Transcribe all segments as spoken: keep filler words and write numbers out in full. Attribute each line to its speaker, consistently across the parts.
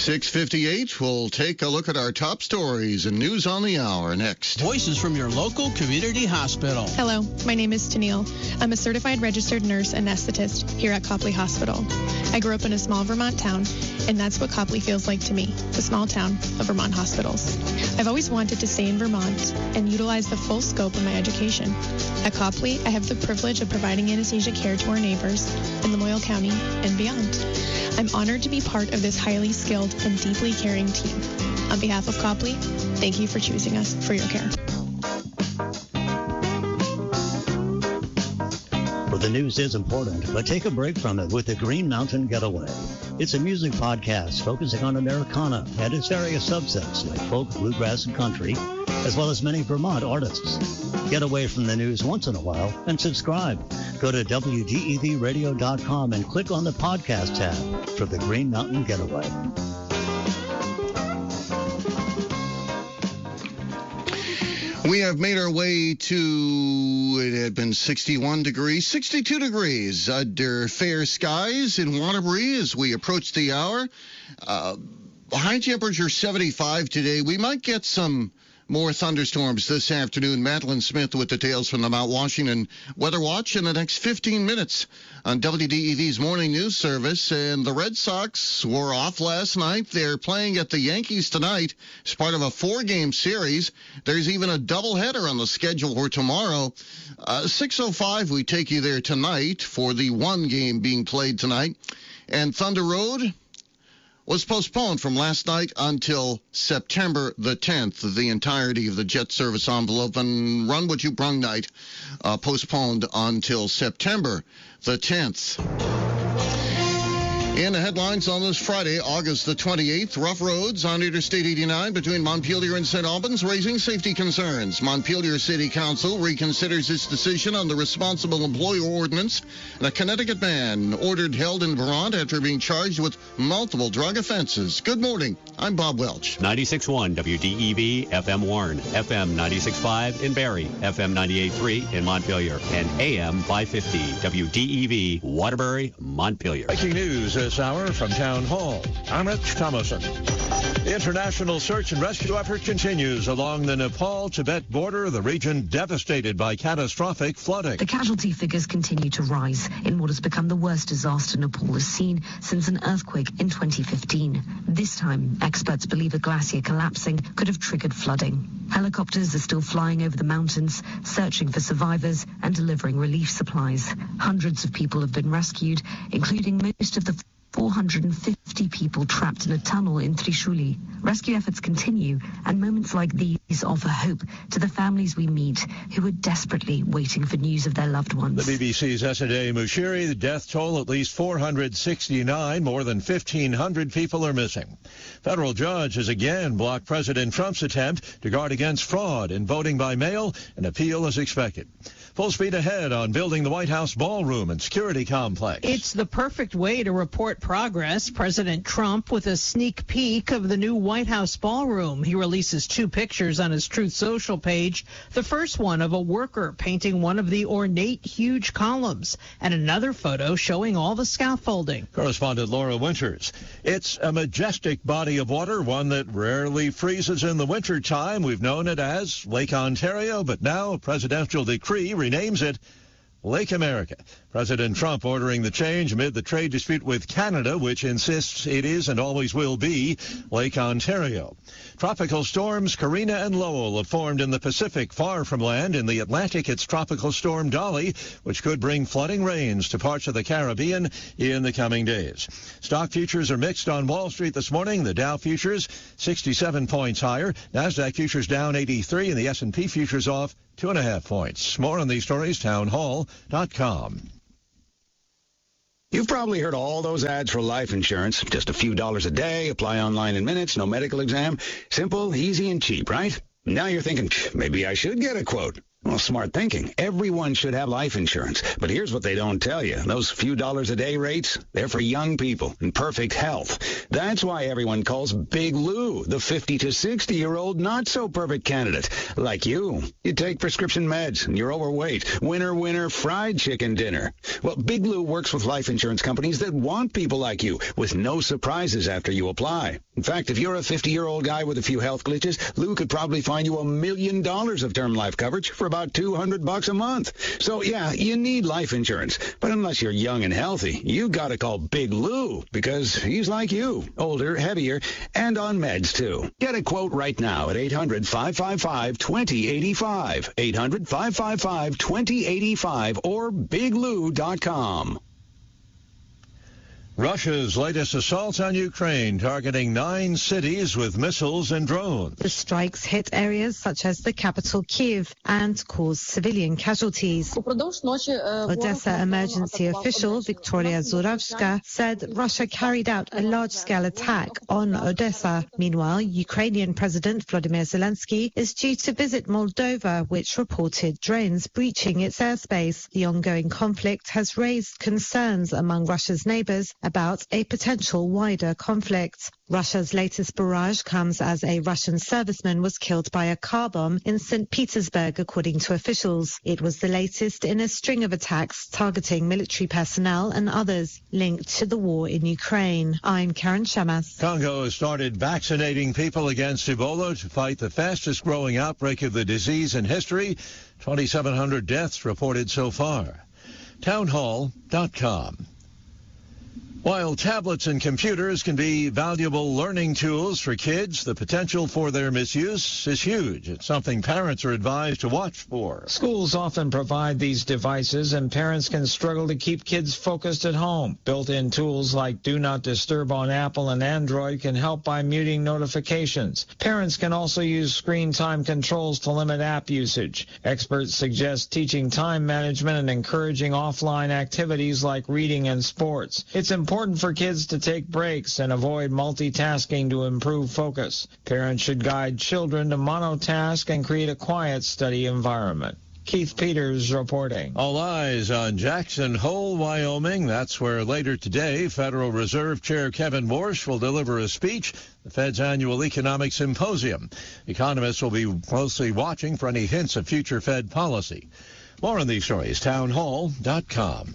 Speaker 1: six fifty-eight, we'll take a look at our top stories and news on the hour next.
Speaker 2: Voices from your local community hospital.
Speaker 3: Hello, my name is Tennille. I'm a certified registered nurse anesthetist here at Copley Hospital. I grew up in a small Vermont town, and that's what Copley feels like to me, the small town of Vermont hospitals. I've always wanted to stay in Vermont and utilize the full scope of my education. At Copley, I have the privilege of providing anesthesia care to our neighbors in Lamoille County and beyond. I'm honored to be part of this highly skilled and deeply caring team. On behalf of Copley, thank you for choosing us for your care.
Speaker 4: Well, the news is important, but take a break from it with the Green Mountain Getaway. It's a music podcast focusing on Americana and its various subsets like folk, bluegrass, and country, as well as many Vermont artists. Get away from the news once in a while and subscribe. Go to W D E V radio dot com and click on the podcast tab for the Green Mountain Getaway.
Speaker 1: We have made our way to, it had been sixty-one degrees, sixty-two degrees under fair skies in Waterbury as we approach the hour. Uh, high temperature seventy-five today. We might get some more thunderstorms this afternoon. Madeline Smith with details from the Mount Washington Weather Watch in the next fifteen minutes on W D E V's morning news service. And the Red Sox were off last night. They're playing at the Yankees tonight as part of a four-game series. There's even a doubleheader on the schedule for tomorrow. Uh, six oh five, we take you there tonight for the one game being played tonight. And Thunder Road was postponed from last night until September the tenth. The entirety of the jet service envelope and Run What You Brung night uh, postponed until September the tenth. In the headlines on this Friday, August the twenty-eighth, rough roads on Interstate eighty-nine between Montpelier and Saint Albans raising safety concerns. Montpelier City Council reconsiders its decision on the responsible employer ordinance. And a Connecticut man ordered held in Vermont after being charged with multiple drug offenses. Good morning. I'm Bob Welch.
Speaker 5: ninety-six point one W D E V, F M Warren, F M ninety-six point five in Barrie, F M ninety-eight point three in Montpelier, and A M five fifty W D E V, Waterbury, Montpelier.
Speaker 6: Breaking news this hour from Town Hall. I'm Rich Thomason. The international search and rescue effort continues along the Nepal-Tibet border, the region devastated by catastrophic flooding.
Speaker 7: The casualty figures continue to rise in what has become the worst disaster Nepal has seen since an earthquake in twenty fifteen. This time, experts believe a glacier collapsing could have triggered flooding. Helicopters are still flying over the mountains, searching for survivors and delivering relief supplies. Hundreds of people have been rescued, including most of the four hundred fifty people trapped in a tunnel in Trishuli. Rescue efforts continue, and moments like these offer hope to the families we meet who are desperately waiting for news of their loved ones.
Speaker 6: The B B C's Esadeh Mushiri, the death toll at least four hundred sixty-nine, more than fifteen hundred people are missing. Federal judge has again blocked President Trump's attempt to guard against fraud in voting by mail. An appeal is expected. Full speed ahead on building the White House ballroom and security complex.
Speaker 8: It's the perfect way to report progress. President Trump with a sneak peek of the new White House ballroom. He releases two pictures on his Truth Social page. The first one of a worker painting one of the ornate, huge columns, and another photo showing all the scaffolding.
Speaker 6: Correspondent Laura Winters. It's a majestic body of water, one that rarely freezes in the wintertime. We've known it as Lake Ontario, but now a presidential decree renames it Lake America. President Trump ordering the change amid the trade dispute with Canada, which insists it is and always will be Lake Ontario. Tropical storms Karina and Lowell have formed in the Pacific far from land. In the Atlantic, it's Tropical Storm Dolly, which could bring flooding rains to parts of the Caribbean in the coming days. Stock futures are mixed on Wall Street this morning. The Dow futures sixty-seven points higher. NASDAQ futures down eighty-three, and the S and P futures off two and a half points. More on these stories, town hall dot com.
Speaker 9: You've probably heard all those ads for life insurance. Just a few dollars a day, apply online in minutes, no medical exam. Simple, easy, and cheap, right? Now you're thinking, maybe I should get a quote. Well, smart thinking. Everyone should have life insurance. But here's what they don't tell you. Those few dollars a day rates, they're for young people in perfect health. That's why everyone calls Big Lou the fifty to sixty-year-old not-so-perfect candidate. Like you. You take prescription meds and you're overweight. Winner, winner, fried chicken dinner. Well, Big Lou works with life insurance companies that want people like you with no surprises after you apply. In fact, if you're a fifty-year-old guy with a few health glitches, Lou could probably find you a million dollars of term life coverage for about two hundred bucks a month. So, yeah, you need life insurance. But unless you're young and healthy, you got to call Big Lou because he's like you, older, heavier, and on meds, too. Get a quote right now at eight hundred, five five five, two zero eight five, eight hundred, five five five, two zero eight five, or big lou dot com.
Speaker 6: Russia's latest assault on Ukraine, targeting nine cities with missiles and drones.
Speaker 10: The strikes hit areas such as the capital Kyiv and caused civilian casualties. Odessa emergency official Victoria Zuravska said Russia carried out a large-scale attack on Odessa. Meanwhile, Ukrainian President Volodymyr Zelensky is due to visit Moldova, which reported drones breaching its airspace. The ongoing conflict has raised concerns among Russia's neighbors about a potential wider conflict. Russia's latest barrage comes as a Russian serviceman was killed by a car bomb in Saint Petersburg, according to officials. It was the latest in a string of attacks targeting military personnel and others linked to the war in Ukraine. I'm Karen Shamas.
Speaker 6: Congo has started vaccinating people against Ebola to fight the fastest growing outbreak of the disease in history. twenty-seven hundred deaths reported so far. townhall dot com. While tablets and computers can be valuable learning tools for kids, the potential for their misuse is huge. It's something parents are advised to watch for.
Speaker 11: Schools often provide these devices, and parents can struggle to keep kids focused at home. Built-in tools like Do Not Disturb on Apple and Android can help by muting notifications. Parents can also use screen time controls to limit app usage. Experts suggest teaching time management and encouraging offline activities like reading and sports. It's important important for kids to take breaks and avoid multitasking to improve focus. Parents should guide children to monotask and create a quiet study environment. Keith Peters reporting.
Speaker 6: All eyes on Jackson Hole, Wyoming. That's where later today, Federal Reserve Chair Kevin Warsh will deliver a speech at the Fed's annual economic symposium. Economists will be closely watching for any hints of future Fed policy. More on these stories, townhall dot com.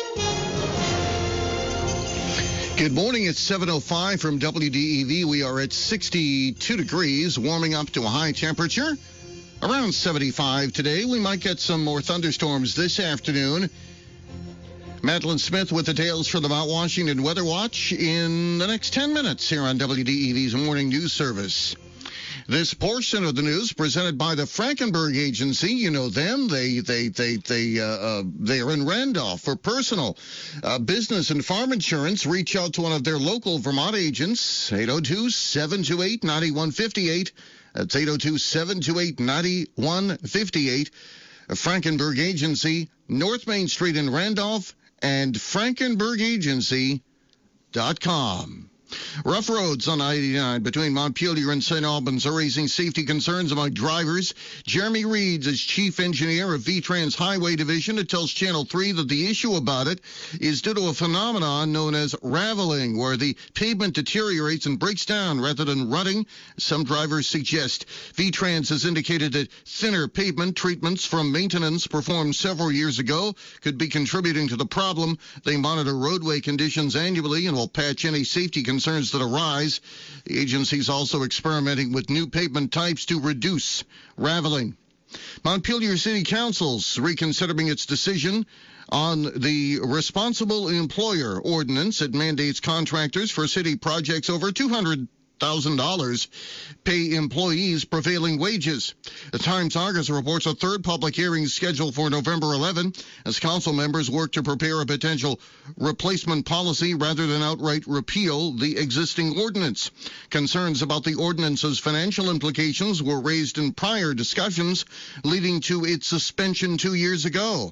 Speaker 1: Good morning. It's seven oh five from W D E V. We are at sixty-two degrees, warming up to a high temperature around seventy-five today. We might get some more thunderstorms this afternoon. Madeline Smith with the details for the Mount Washington Weather Watch in the next ten minutes here on W D E V's Morning News Service. This portion of the news presented by the Frankenberg Agency. You know them. They they they they uh, uh, they are in Randolph for personal, uh, business, and farm insurance. Reach out to one of their local Vermont agents. eight oh two, seven two eight, nine one five eight. That's eight oh two, seven two eight, nine one five eight. Frankenberg Agency, North Main Street in Randolph, and frankenberg agency dot com. Rough roads on I eighty-nine between Montpelier and Saint Albans are raising safety concerns among drivers. Jeremy Reeds is chief engineer of V-Trans Highway Division. It tells Channel three that the issue about it is due to a phenomenon known as raveling, where the pavement deteriorates and breaks down rather than rutting. Some drivers suggest. V-Trans has indicated that thinner pavement treatments from maintenance performed several years ago could be contributing to the problem. They monitor roadway conditions annually and will patch any safety concerns concerns that arise. The agency is also experimenting with new pavement types to reduce raveling. Montpelier City Council's reconsidering its decision on the responsible employer ordinance. It mandates contractors for city projects over two hundred thousand dollars pay employees prevailing wages. The Times-Argus reports a third public hearing scheduled for November eleventh as council members work to prepare a potential replacement policy rather than outright repeal the existing ordinance. Concerns about the ordinance's financial implications were raised in prior discussions, leading to its suspension two years ago.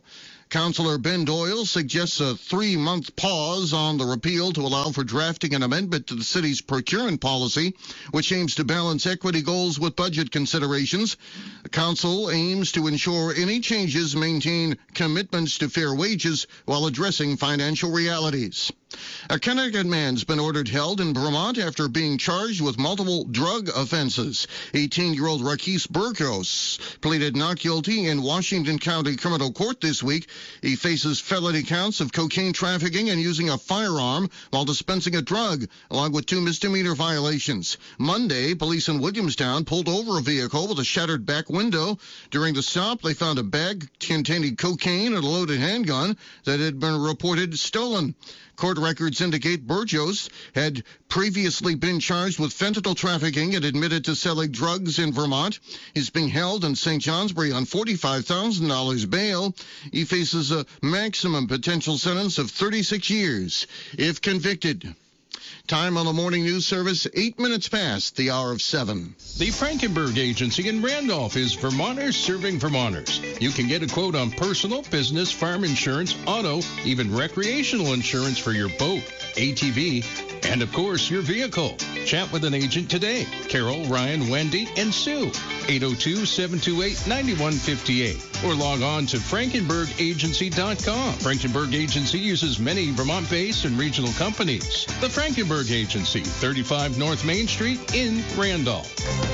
Speaker 1: Councillor Ben Doyle suggests a three-month pause on the repeal to allow for drafting an amendment to the city's procurement policy, which aims to balance equity goals with budget considerations. The council aims to ensure any changes maintain commitments to fair wages while addressing financial realities. A Connecticut man's been ordered held in Vermont after being charged with multiple drug offenses. eighteen-year-old Rakis Burgos pleaded not guilty in Washington County Criminal Court this week. He faces felony counts of cocaine trafficking and using a firearm while dispensing a drug, along with two misdemeanor violations. Monday, police in Williamstown pulled over a vehicle with a shattered back window. During the stop, they found a bag containing cocaine and a loaded handgun that had been reported stolen. Court records indicate Burgos had previously been charged with fentanyl trafficking and admitted to selling drugs in Vermont. He's being held in Saint Johnsbury on forty-five thousand dollars bail. He faces a maximum potential sentence of thirty-six years if convicted. Time on the morning news service, eight minutes past the hour of seven.
Speaker 12: The Frankenberg Agency in Randolph is Vermonters serving Vermonters. You can get a quote on personal, business, farm insurance, auto, even recreational insurance for your boat, A T V, and of course your vehicle. Chat with an agent today. Carol, Ryan, Wendy, and Sue. eight oh two, seven two eight, nine one five eight. Or log on to frankenberg agency dot com. Frankenberg Agency uses many Vermont-based and regional companies. The Frankenberg Agency, thirty-five North Main Street in Randolph.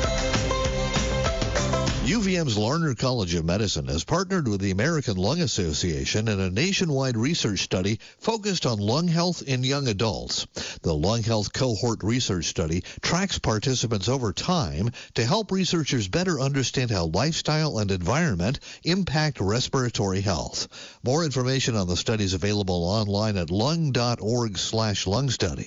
Speaker 13: U V M's Larner College of Medicine has partnered with the American Lung Association in a nationwide research study focused on lung health in young adults. The Lung Health Cohort Research Study tracks participants over time to help researchers better understand how lifestyle and environment impact respiratory health. More information on the study is available online at lung dot org slash lung study.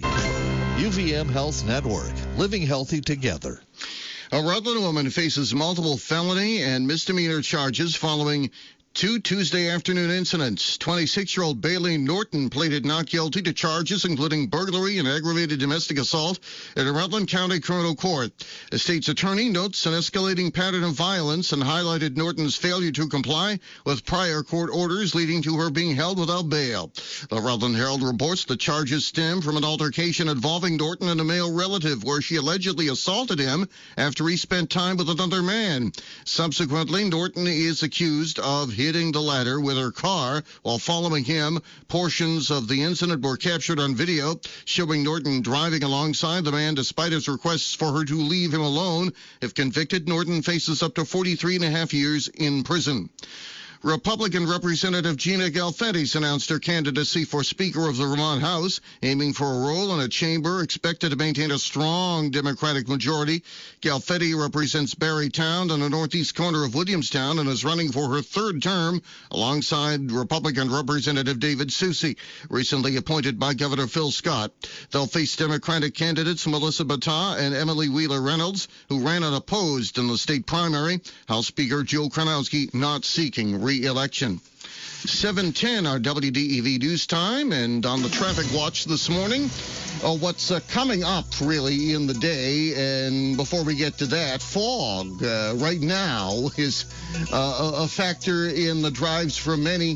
Speaker 13: U V M Health Network, living healthy together.
Speaker 1: A Rutland woman faces multiple felony and misdemeanor charges following two Tuesday afternoon incidents. twenty-six-year-old Bailey Norton pleaded not guilty to charges including burglary and aggravated domestic assault at a Rutland County Criminal Court. The state's attorney notes an escalating pattern of violence and highlighted Norton's failure to comply with prior court orders leading to her being held without bail. The Rutland Herald reports the charges stem from an altercation involving Norton and a male relative where she allegedly assaulted him after he spent time with another man. Subsequently, Norton is accused of hitting the latter with her car while following him. Portions of the incident were captured on video, showing Norton driving alongside the man despite his requests for her to leave him alone. If convicted, Norton faces up to forty-three and a half years in prison. Republican Representative Gina Galfettis announced her candidacy for Speaker of the Vermont House, aiming for a role in a chamber expected to maintain a strong Democratic majority. Galfetti represents Barrytown on the northeast corner of Williamstown and is running for her third term alongside Republican Representative David Soucy, recently appointed by Governor Phil Scott. They'll face Democratic candidates Melissa Battah and Emily Wheeler Reynolds, who ran unopposed in the state primary. House Speaker Joe Kronowski not seeking re Re-election. seven ten, our W D E V news time, and on the traffic watch this morning, oh, what's uh, coming up really in the day. And before we get to that, fog uh, right now is uh, a factor in the drives for many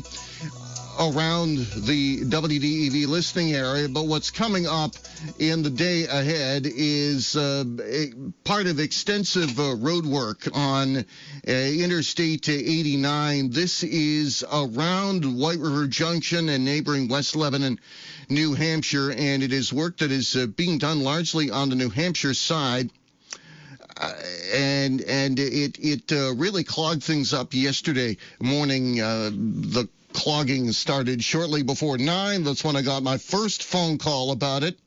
Speaker 1: around the W D E V listening area. But what's coming up in the day ahead is uh, a part of extensive uh, road work on uh, Interstate eighty-nine. This is around White River Junction and neighboring West Lebanon, New Hampshire, and it is work that is uh, being done largely on the New Hampshire side. Uh, and and it it uh, really clogged things up yesterday morning. Uh, the clogging started shortly before nine. That's when I got my first phone call about it.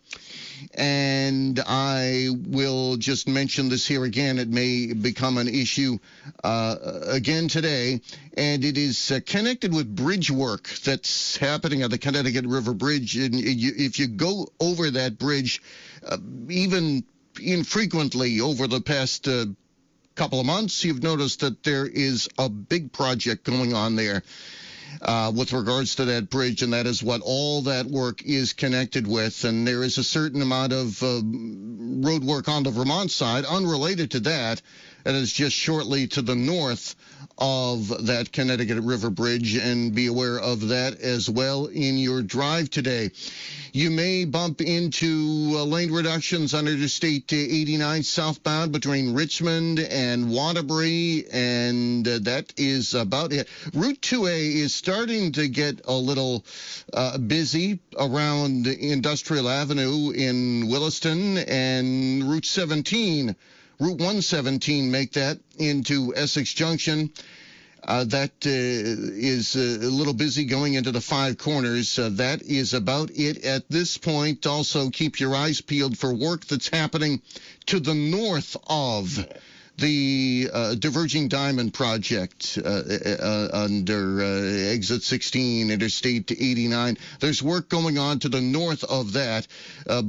Speaker 1: And I will just mention this here again. It may become an issue uh, again today. And it is uh, connected with bridge work that's happening at the Connecticut River Bridge. And you, if you go over that bridge, uh, even infrequently over the past uh, couple of months, you've noticed that there is a big project going on there. Uh, with regards to that bridge, and that is what all that work is connected with. And there is a certain amount of uh, road work on the Vermont side, unrelated to that, and is just shortly to the north of that Connecticut River Bridge, and be aware of that as well in your drive today. You may bump into uh, lane reductions on Interstate eighty-nine southbound between Richmond and Waterbury, and uh, that is about it. Route two A is starting to get a little uh, busy around Industrial Avenue in Williston, and Route seventeen, Route one seventeen, make that into Essex Junction. Uh, that uh, is uh, a little busy going into the Five Corners. Uh, that is about it at this point. Also, keep your eyes peeled for work that's happening to the north of the uh, Diverging Diamond Project uh, uh, under uh, Exit sixteen, Interstate eighty-nine. There's work going on to the north of that. Uh,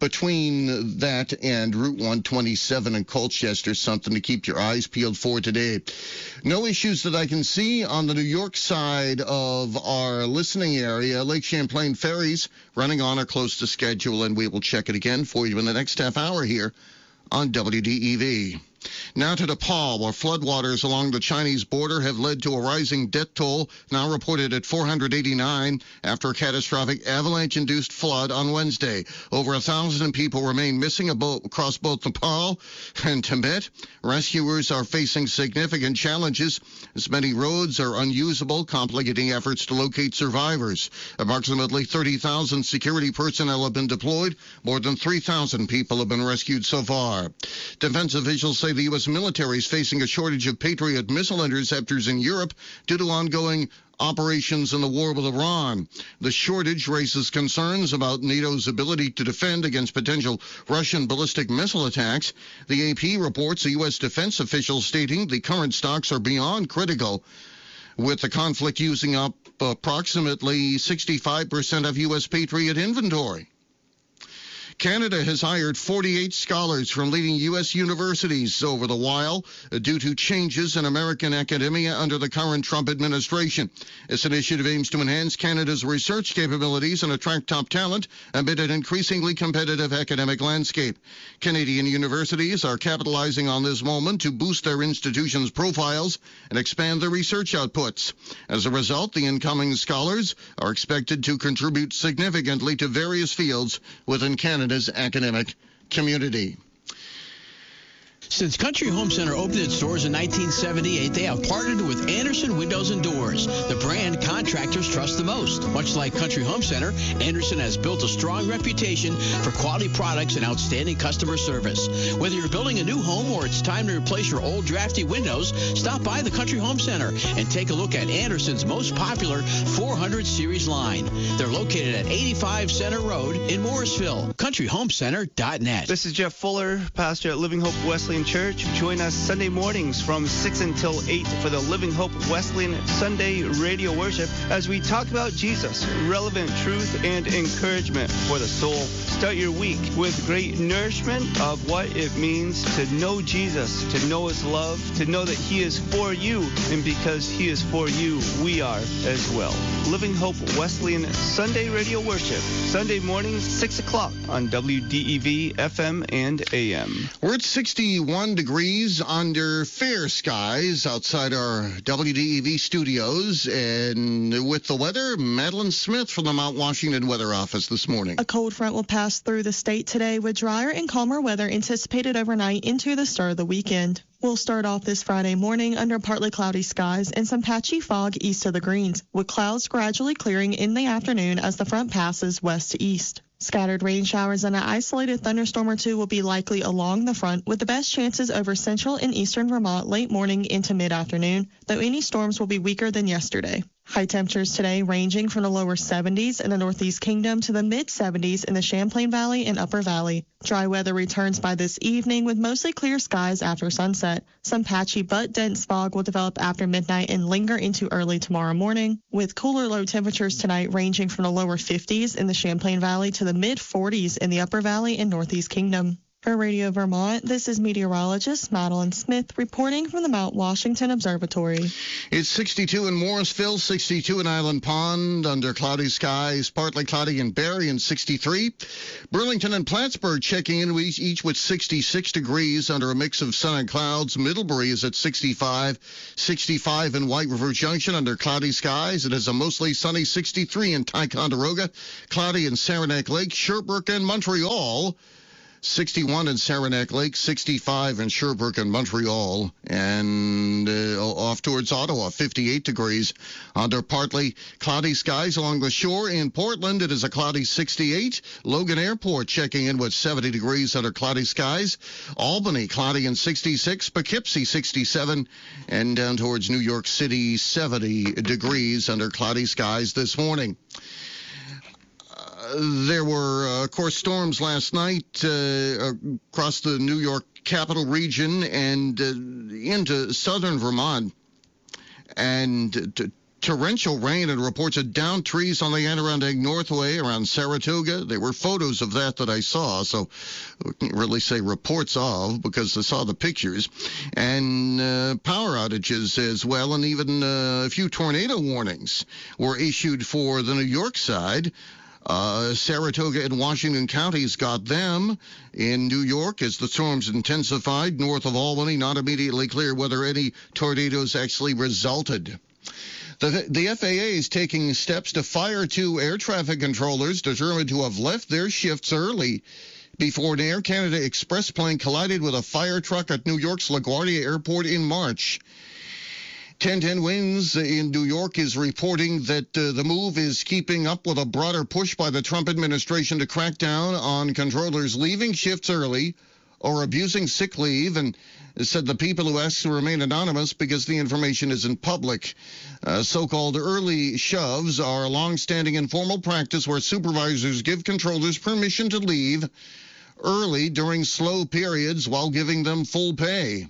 Speaker 1: Between that and Route one twenty-seven in Colchester, something to keep your eyes peeled for today. No issues that I can see on the New York side of our listening area. Lake Champlain ferries running on or close to schedule, and we will check it again for you in the next half hour here on W D E V. Now to Nepal, where floodwaters along the Chinese border have led to a rising death toll, now reported at four hundred eighty-nine after a catastrophic avalanche-induced flood on Wednesday. Over a thousand people remain missing across both Nepal and Tibet. Rescuers are facing significant challenges as many roads are unusable, complicating efforts to locate survivors. Approximately thirty thousand security personnel have been deployed. More than three thousand people have been rescued so far. Defense officials say the U S military is facing a shortage of Patriot missile interceptors in Europe due to ongoing operations in the war with Iran. The shortage raises concerns about NATO's ability to defend against potential Russian ballistic missile attacks. The A P reports a U S defense official stating the current stocks are beyond critical, with the conflict using up approximately sixty-five percent of U S Patriot inventory. Canada has hired forty-eight scholars from leading U S universities over the while due to changes in American academia under the current Trump administration. This initiative aims to enhance Canada's research capabilities and attract top talent amid an increasingly competitive academic landscape. Canadian universities are capitalizing on this moment to boost their institutions' profiles and expand their research outputs. As a result, the incoming scholars are expected to contribute significantly to various fields within Canada. Academic community.
Speaker 2: Since Country Home Center opened its doors in nineteen seventy-eight, they have partnered with Anderson Windows and Doors, the brand contractors trust the most. Much like Country Home Center, Anderson has built a strong reputation for quality products and outstanding customer service. Whether you're building a new home or it's time to replace your old drafty windows, stop by the Country Home Center and take a look at Anderson's most popular four hundred series line. They're located at eighty-five Center Road in Morrisville. country home center dot net.
Speaker 14: This is Jeff Fuller, pastor at Living Hope Wesleyan Church. Join us Sunday mornings from six until eight for the Living Hope Wesleyan Sunday radio worship as we talk about Jesus, relevant truth and encouragement for the soul. Start your week with great nourishment of what it means to know Jesus, to know his love, to know that he is for you, and because he is for you, we are as well. Living Hope Wesleyan Sunday radio worship, Sunday mornings, six o'clock on W D E V F M and A M.
Speaker 1: We're at sixty-one degrees under fair skies outside our W D E V studios, and with the weather, Madeline Smith from the Mount Washington Weather Office this morning.
Speaker 15: A cold front will pass through the state today with drier and calmer weather anticipated overnight into the start of the weekend. We'll start off this Friday morning under partly cloudy skies and some patchy fog east of the Greens, with clouds gradually clearing in the afternoon as the front passes west to east. Scattered rain showers and an isolated thunderstorm or two will be likely along the front, with the best chances over central and eastern Vermont late morning into mid-afternoon, though any storms will be weaker than yesterday. High temperatures today ranging from the lower seventies in the Northeast Kingdom to the mid-seventies in the Champlain Valley and Upper Valley. Dry weather returns by this evening with mostly clear skies after sunset. Some patchy but dense fog will develop after midnight and linger into early tomorrow morning, with cooler low temperatures tonight ranging from the lower fifties in the Champlain Valley to the mid-forties in the Upper Valley and Northeast Kingdom. For Radio Vermont, this is meteorologist Madeline Smith reporting from the Mount Washington Observatory.
Speaker 1: It's sixty-two in Morrisville, sixty-two in Island Pond, under cloudy skies, partly cloudy in Barrie, and sixty-three. Burlington and Plattsburgh checking in each with sixty-six degrees under a mix of sun and clouds. Middlebury is at sixty-five, sixty-five in White River Junction under cloudy skies. It is a mostly sunny sixty-three in Ticonderoga, cloudy in Saranac Lake, Sherbrooke, and Montreal. sixty-one in Saranac Lake, sixty-five in Sherbrooke and Montreal, and uh, off towards Ottawa, fifty-eight degrees under partly cloudy skies along the shore. In Portland, it is a cloudy sixty-eight. Logan Airport checking in with seventy degrees under cloudy skies. Albany, cloudy and sixty-six. Poughkeepsie, sixty-seven. And down towards New York City, seventy degrees under cloudy skies this morning. There were, uh, of course, storms last night uh, across the New York capital region and uh, into southern Vermont. And t- torrential rain and reports of downed trees on the Adirondack Northway around Saratoga. There were photos of that that I saw, so we can't really say reports of because I saw the pictures. And uh, power outages as well, and even uh, a few tornado warnings were issued for the New York side. Uh, Saratoga and Washington counties got them. In New York, as the storms intensified north of Albany, not immediately clear whether any tornadoes actually resulted. The, the F A A is taking steps to fire two air traffic controllers determined to have left their shifts early before an Air Canada Express plane collided with a fire truck at New York's LaGuardia Airport in March. ten ten Winds in New York is reporting that uh, the move is keeping up with a broader push by the Trump administration to crack down on controllers leaving shifts early or abusing sick leave, and said the people who ask to remain anonymous because the information isn't public. Uh, so-called early shoves are a long-standing informal practice where supervisors give controllers permission to leave early during slow periods while giving them full pay.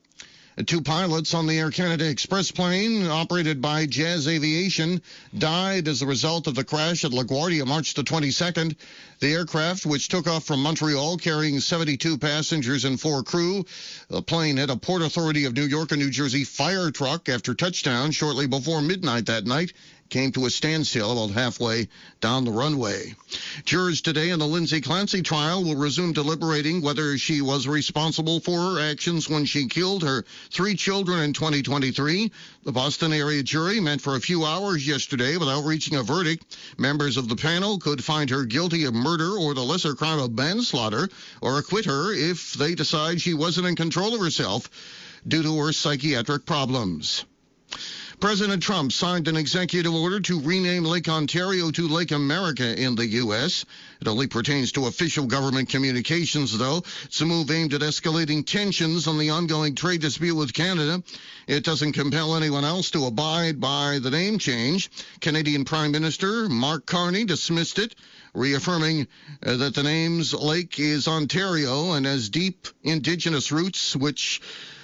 Speaker 1: Two pilots on the Air Canada Express plane, operated by Jazz Aviation, died as a result of the crash at LaGuardia March the twenty-second. The aircraft, which took off from Montreal carrying seventy-two passengers and four crew, the plane had a Port Authority of New York and New Jersey fire truck after touchdown shortly before midnight that night. Came to a standstill about halfway down the runway. Jurors today in the Lindsay Clancy trial will resume deliberating whether she was responsible for her actions when she killed her three children in twenty twenty-three. The Boston area jury met for a few hours yesterday without reaching a verdict. Members of the panel could find her guilty of murder or the lesser crime of manslaughter or acquit her if they decide she wasn't in control of herself due to her psychiatric problems. President Trump signed an executive order to rename Lake Ontario to Lake America in the U S. It only pertains to official government communications, though. It's a move aimed at escalating tensions on the ongoing trade dispute with Canada. It doesn't compel anyone else to abide by the name change. Canadian Prime Minister Mark Carney dismissed it, reaffirming uh, that the name's lake is Ontario and has deep indigenous roots which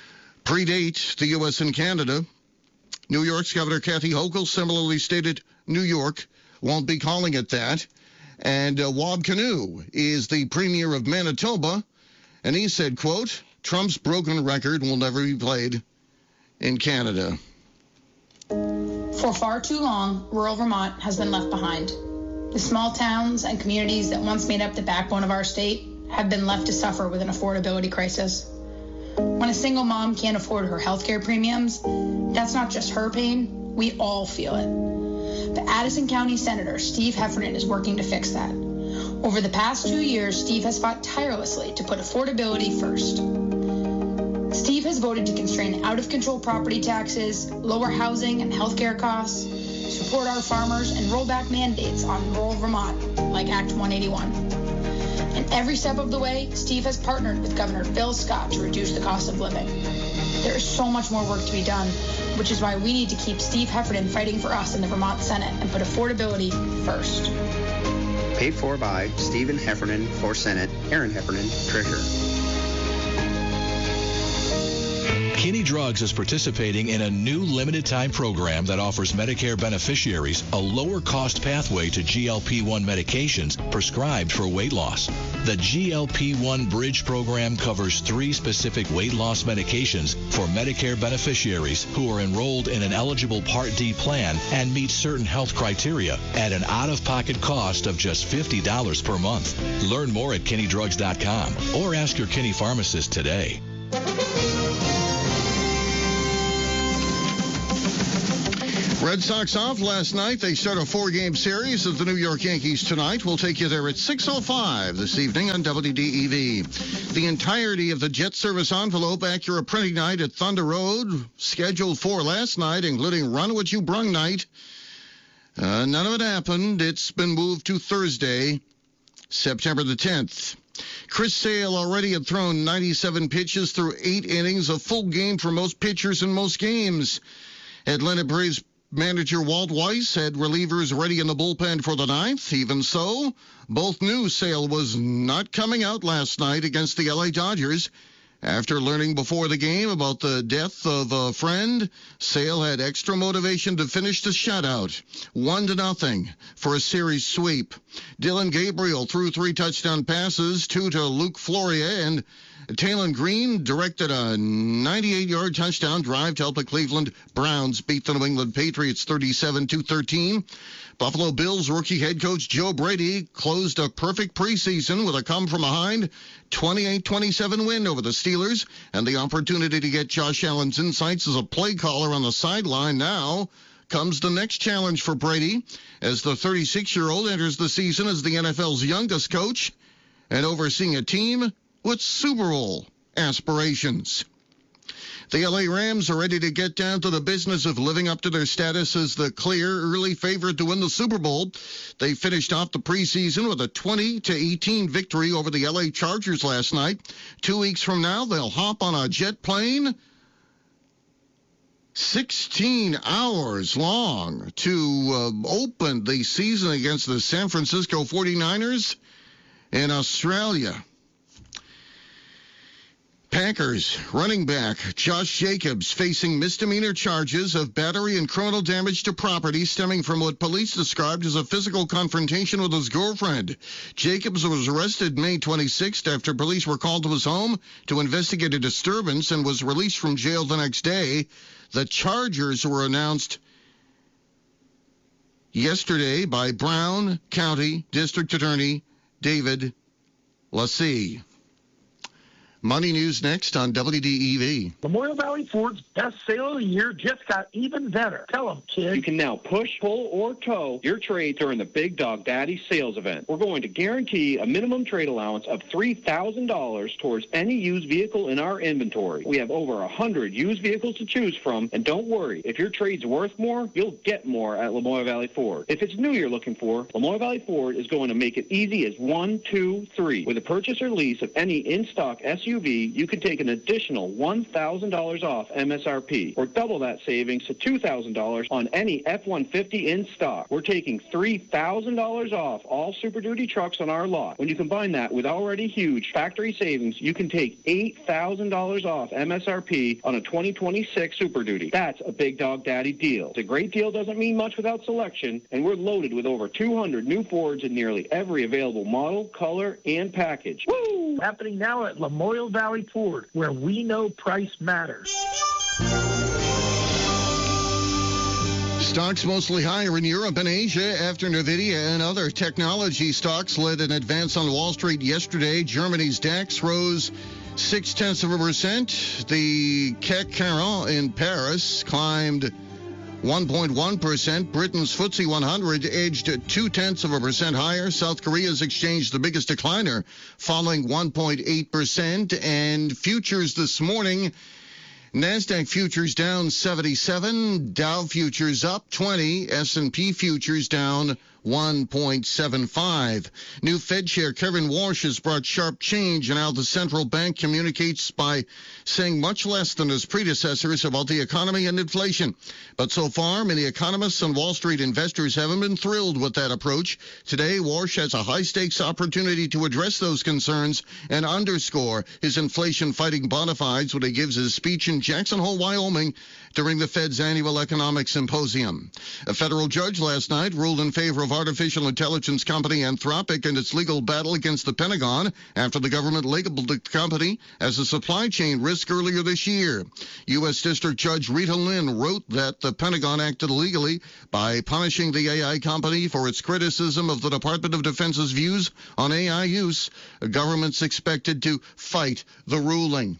Speaker 1: predate the U S and Canada. New York's Governor Kathy Hochul similarly stated New York won't be calling it that. And uh, Wab Kinew is the premier of Manitoba, and he said, quote, Trump's broken record will never be played in Canada.
Speaker 16: For far too long, rural Vermont has been left behind. The small towns and communities that once made up the backbone of our state have been left to suffer with an affordability crisis. When a single mom can't afford her health care premiums, that's not just her pain, we all feel it. The Addison County Senator Steve Heffernan is working to fix that. Over the past two years, Steve has fought tirelessly to put affordability first. Steve has voted to constrain out-of-control property taxes, lower housing and health care costs, support our farmers, and roll back mandates on rural Vermont, like Act one eighty-one. And every step of the way, Steve has partnered with Governor Bill Scott to reduce the cost of living. There is so much more work to be done, which is why we need to keep Steve Heffernan fighting for us in the Vermont Senate and put affordability first.
Speaker 17: Paid for by Stephen Heffernan for Senate, Aaron Heffernan, Treasurer.
Speaker 18: Kinney Drugs is participating in a new limited-time program that offers Medicare beneficiaries a lower-cost pathway to G L P one medications prescribed for weight loss. The G L P one Bridge program covers three specific weight loss medications for Medicare beneficiaries who are enrolled in an eligible Part D plan and meet certain health criteria at an out-of-pocket cost of just fifty dollars per month. Learn more at Kinney Drugs dot com or ask your Kinney pharmacist today.
Speaker 1: Red Sox off last night. They start a four-game series of the New York Yankees tonight. We'll take you there at six oh five this evening on W D E V. The entirety of the Jet Service Envelope Acura Printing Night at Thunder Road, scheduled for last night, including Run What You Brung Night. Uh, none of it happened. It's been moved to Thursday, September the tenth. Chris Sale already had thrown ninety-seven pitches through eight innings, a full game for most pitchers in most games. Atlanta Braves manager Walt Weiss had relievers ready in the bullpen for the ninth. Even so, both knew Sale was not coming out last night against the L A Dodgers. After learning before the game about the death of a friend, Sale had extra motivation to finish the shutout. One to nothing for a series sweep. Dylan Gabriel threw three touchdown passes, two to Luke Floria, and Talon Green directed a ninety-eight-yard touchdown drive to help the Cleveland Browns beat the New England Patriots thirty-seven to thirteen. Buffalo Bills rookie head coach Joe Brady closed a perfect preseason with a come-from-behind twenty-eight twenty-seven win over the Steelers, and the opportunity to get Josh Allen's insights as a play caller on the sideline. Now comes the next challenge for Brady as the thirty-six-year-old enters the season as the N F L's youngest coach and overseeing a team with Super Bowl aspirations. The L A Rams are ready to get down to the business of living up to their status as the clear early favorite to win the Super Bowl. They finished off the preseason with a twenty to eighteen victory over the L A Chargers last night. Two weeks from now, they'll hop on a jet plane sixteen hours long to uh, open the season against the San Francisco forty-niners in Australia. Packers running back Josh Jacobs facing misdemeanor charges of battery and criminal damage to property stemming from what police described as a physical confrontation with his girlfriend. Jacobs was arrested May twenty-sixth after police were called to his home to investigate a disturbance and was released from jail the next day. The charges were announced yesterday by Brown County District Attorney David Lassie. Money News next on W D E V.
Speaker 19: Memorial Valley Ford's best sale of the year just got even better. Tell them, kid.
Speaker 20: You can now push, pull, or tow your trade during the Big Dog Daddy sales event. We're going to guarantee a minimum trade allowance of three thousand dollars towards any used vehicle in our inventory. We have over one hundred used vehicles to choose from, and don't worry, if your trade's worth more, you'll get more at Lamoille Valley Ford. If it's new you're looking for, Lamoille Valley Ford is going to make it easy as one, two, three. With a purchase or lease of any in-stock S U V, you can take an additional one thousand dollars off M S R P, or double that savings to two thousand dollars on any F one fifty in stock. We're taking three thousand dollars off all Super Duty trucks on our lot. When you combine that with already huge factory savings, you can take eight thousand dollars off M S R P on a twenty twenty-six Super Duty. That's a Big Dog Daddy deal. It's a great deal doesn't mean much without selection, and we're loaded with over two hundred new Fords in nearly every available model, color, and package.
Speaker 19: Woo! Happening now at Lamoille Valley Ford, where we know price matters.
Speaker 1: Stocks mostly higher in Europe and Asia after NVIDIA and other technology stocks led an advance on Wall Street yesterday. Germany's DAX rose six-tenths of a percent. The C A C quarante in Paris climbed one point one percent. Britain's F T S E one hundred edged two-tenths of a percent higher. South Korea's exchange the biggest decliner, falling one point eight percent. And futures this morning, NASDAQ futures down seventy-seven, Dow futures up twenty, S and P futures down one point seven five. New Fed Chair Kevin Warsh has brought sharp change in how the central bank communicates by saying much less than his predecessors about the economy and inflation. But so far, many economists and Wall Street investors haven't been thrilled with that approach. Today, Warsh has a high-stakes opportunity to address those concerns and underscore his inflation-fighting bona fides when he gives his speech in Jackson Hole, Wyoming, during the Fed's annual economic symposium. A federal judge last night ruled in favor of artificial intelligence company Anthropic in its legal battle against the Pentagon after the government labeled the company as a supply chain risk earlier this year. U S. District Judge Rita Lynn wrote that the Pentagon acted illegally by punishing the A I company for its criticism of the Department of Defense's views on A I use. Government's expected to fight the ruling.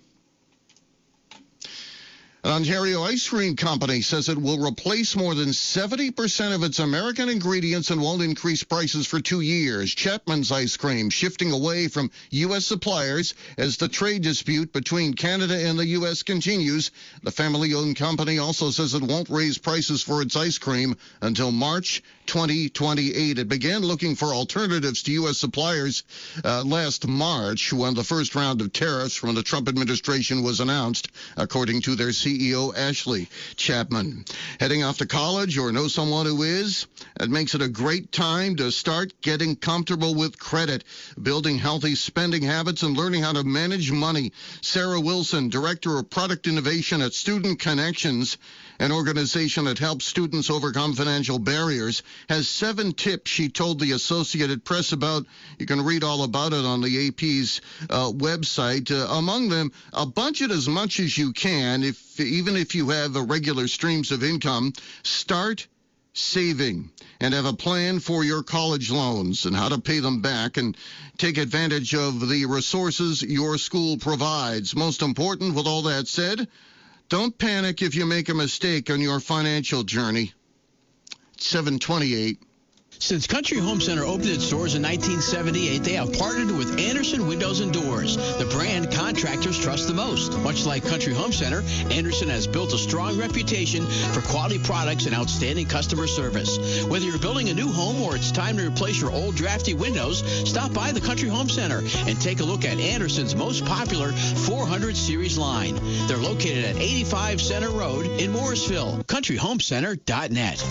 Speaker 1: An Ontario ice cream company says it will replace more than seventy percent of its American ingredients and won't increase prices for two years. Chapman's Ice Cream shifting away from U S suppliers as the trade dispute between Canada and the U S continues. The family-owned company also says it won't raise prices for its ice cream until March twenty twenty-eight. It began looking for alternatives to U S suppliers uh, last March when the first round of tariffs from the Trump administration was announced, according to their C E O, Ashley Chapman. Heading off to college or know someone who is? It makes it a great time to start getting comfortable with credit, building healthy spending habits, and learning how to manage money. Sarah Wilson, Director of Product Innovation at Student Connections, an organization that helps students overcome financial barriers, has seven tips she told the Associated Press about. You can read all about it on the A P's uh, website. Uh, among them, uh, budget as much as you can, if even if you have irregular streams of income. Start saving and have a plan for your college loans and how to pay them back, and take advantage of the resources your school provides. Most important, with all that said, don't panic if you make a mistake on your financial journey. seven twenty-eight.
Speaker 2: Since Country Home Center opened its doors in nineteen seventy-eight, they have partnered with Anderson Windows and Doors, the brand contractors trust the most. Much like Country Home Center, Anderson has built a strong reputation for quality products and outstanding customer service. Whether you're building a new home or it's time to replace your old drafty windows, stop by the Country Home Center and take a look at Anderson's most popular four hundred series line. They're located at eighty-five Center Road in Morrisville. country home center dot net.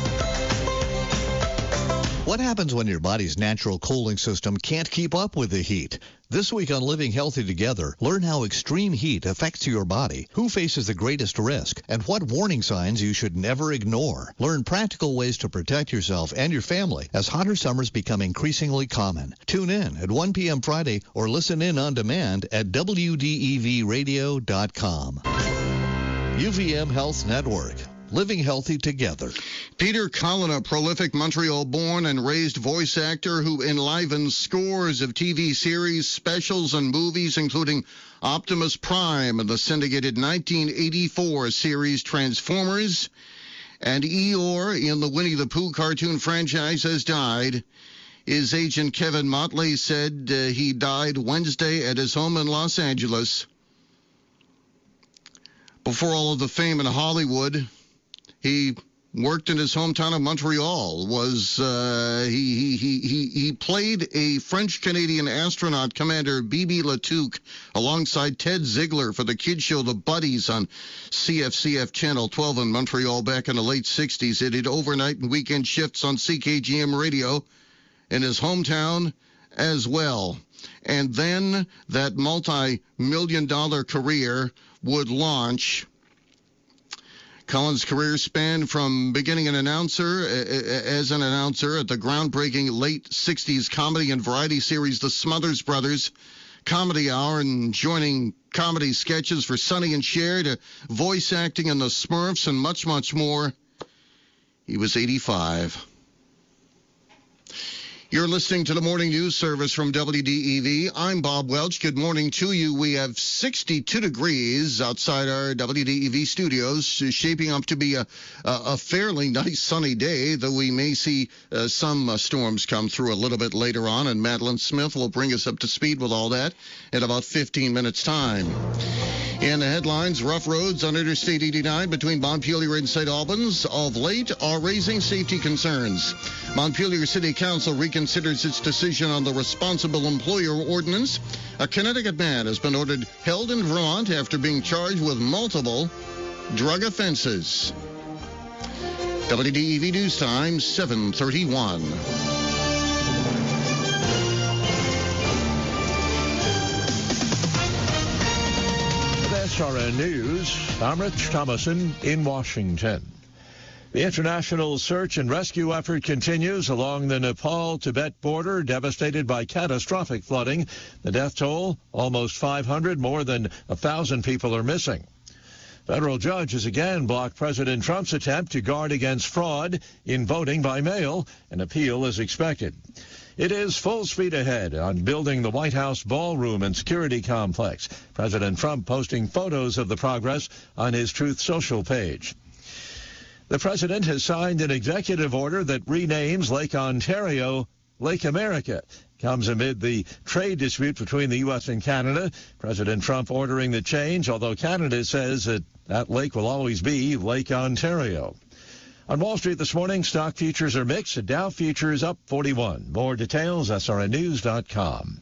Speaker 13: What happens when your body's natural cooling system can't keep up with the heat? This week on Living Healthy Together, learn how extreme heat affects your body, who faces the greatest risk, and what warning signs you should never ignore. Learn practical ways to protect yourself and your family as hotter summers become increasingly common. Tune in at one p.m. Friday or listen in on demand at w d e v radio dot com. U V M Health Network. Living Healthy Together.
Speaker 1: Peter Cullen, a prolific Montreal-born and raised voice actor who enlivens scores of T V series, specials, and movies, including Optimus Prime and the syndicated nineteen eighty-four series Transformers, and Eeyore in the Winnie the Pooh cartoon franchise, has died. His agent Kevin Motley said uh, he died Wednesday at his home in Los Angeles. Before all of the fame in Hollywood, he worked in his hometown of Montreal. Was uh, he, he he he played a French-Canadian astronaut, Commander Bibi Latuque, alongside Ted Ziegler for the kids show The Buddies on C F C F Channel twelve in Montreal back in the late sixties. It did overnight and weekend shifts on C K G M radio in his hometown as well. And then that multi-million dollar career would launch. Cullen's career spanned from beginning an announcer as an announcer at the groundbreaking late sixties comedy and variety series The Smothers Brothers Comedy Hour, and joining comedy sketches for Sonny and Cher, to voice acting in The Smurfs and much, much more. He was eighty-five. You're listening to the Morning News Service from W D E V. I'm Bob Welch. Good morning to you. We have sixty-two degrees outside our W D E V studios, shaping up to be a, a fairly nice sunny day, though we may see uh, some uh, storms come through a little bit later on, and Madeline Smith will bring us up to speed with all that in about fifteen minutes' time. In the headlines, rough roads on Interstate eighty-nine between Montpelier and Saint Albans of late are raising safety concerns. Montpelier City Council reconsiders its decision on the responsible employer ordinance. A Connecticut man has been ordered held in Vermont after being charged with multiple drug offenses. W D E V News Time, seven thirty-one.
Speaker 6: S R N News, I'm Rich Thomason in Washington. The international search and rescue effort continues along the Nepal-Tibet border, devastated by catastrophic flooding. The death toll, almost five hundred, more than one thousand people are missing. Federal judge has again blocked President Trump's attempt to guard against fraud in voting by mail. An appeal is expected. It is full speed ahead on building the White House ballroom and security complex. President Trump posting photos of the progress on his Truth Social page. The president has signed an executive order that renames Lake Ontario Lake America. Comes amid the trade dispute between the U S and Canada. President Trump ordering the change, although Canada says that that lake will always be Lake Ontario. On Wall Street this morning, stock futures are mixed. The Dow futures up forty-one. More details, S R N news dot com.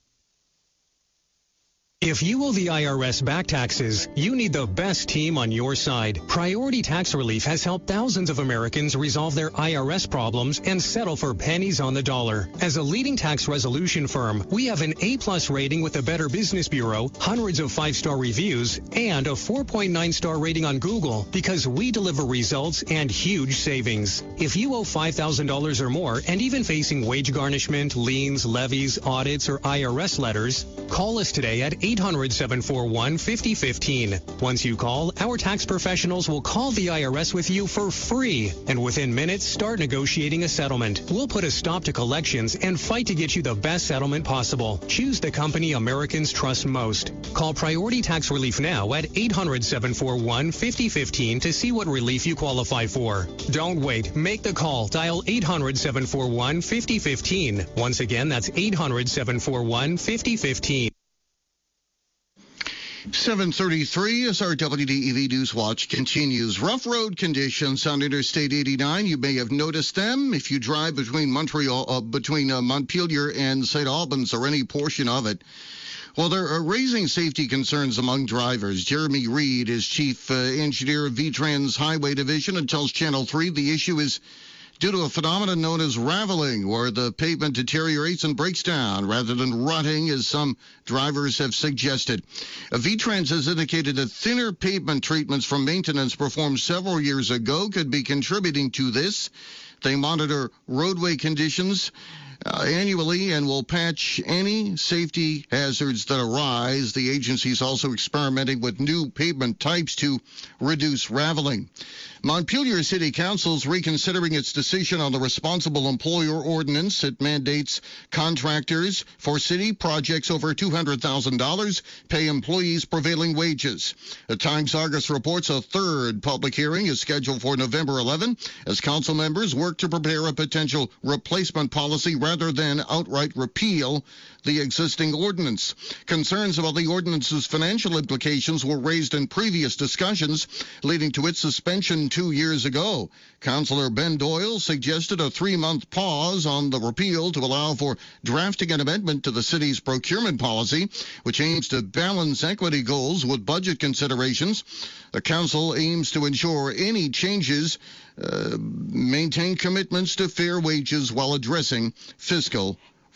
Speaker 21: If you owe the I R S back taxes, you need the best team on your side. Priority Tax Relief has helped thousands of Americans resolve their I R S problems and settle for pennies on the dollar. As a leading tax resolution firm, we have an A-plus rating with the Better Business Bureau, hundreds of five-star reviews, and a four point nine star rating on Google because we deliver results and huge savings. If you owe five thousand dollars or more and even facing wage garnishment, liens, levies, audits, or I R S letters, call us today at eight hundred, seven four one, five oh one five. Once you call, our tax professionals will call the I R S with you for free, and within minutes start negotiating a settlement. We'll put a stop to collections and fight to get you the best settlement possible. Choose the company Americans trust most. Call Priority Tax Relief now at eight hundred, seven four one, five oh one five to see what relief you qualify for. Don't wait. Make the call. Dial eight hundred, seven four one, five oh one five. Once again, that's eight hundred, seven four one, five oh one five.
Speaker 1: seven thirty-three as our W D E V News Watch continues. Rough road conditions on Interstate eighty-nine. You may have noticed them if you drive between Montreal, uh, between uh, Montpelier and Saint Albans or any portion of it. Well, there are raising safety concerns among drivers. Jeremy Reed is chief uh, engineer of V-Trans Highway Division and tells Channel three the issue is due to a phenomenon known as raveling, where the pavement deteriorates and breaks down rather than rutting, as some drivers have suggested. V-Trans has indicated that thinner pavement treatments from maintenance performed several years ago could be contributing to this. They monitor roadway conditions Uh, annually and will patch any safety hazards that arise. The agency is also experimenting with new pavement types to reduce raveling. Montpelier City Council is reconsidering its decision on the responsible employer ordinance. It mandates contractors for city projects over two hundred thousand dollars pay employees prevailing wages. The Times Argus reports a third public hearing is scheduled for November eleventh as council members work to prepare a potential replacement policy rather than outright repeal the existing ordinance. Concerns about the ordinance's financial implications were raised in previous discussions, leading to its suspension two years ago. Councillor Ben Doyle suggested a three-month pause on the repeal to allow for drafting an amendment to the city's procurement policy, which aims to balance equity goals with budget considerations. The council aims to ensure any changes uh, maintain commitments to fair wages while addressing fiscal